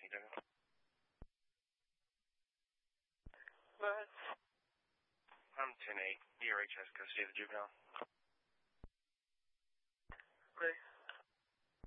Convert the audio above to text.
you doing? What? I'm 10-8, ERHS, go see the juvenile.